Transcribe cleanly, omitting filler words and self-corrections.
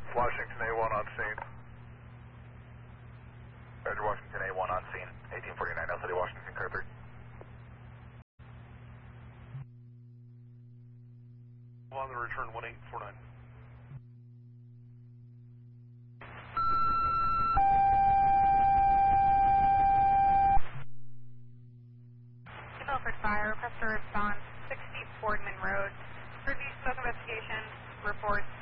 Washington A1 on scene. Roger, Washington A1 on scene. 1849 L City, Washington, car 3. On the return 1849. Milford Fire, request to respond 60 Boardman Road. Review smoke investigation, report